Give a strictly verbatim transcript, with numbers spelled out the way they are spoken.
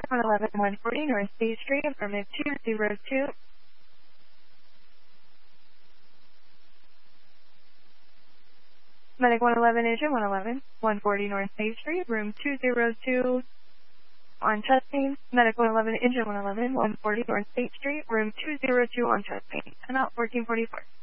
one eleven, one forty North State Street, affirmative two zero two. Medic one eleven, Agent one eleven, one forty North State Street, room two zero two on chest pain. Medic one eleven, Agent one eleven, one forty North State Street, room two zero two on chest pain. And out fourteen forty-four.